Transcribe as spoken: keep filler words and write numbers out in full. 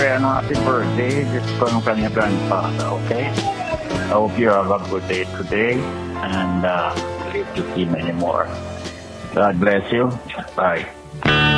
Ano, happy birthday. This is from kanyang grandfather, okay? I hope you have a good day today and uh, live to see many more. God bless you. Bye.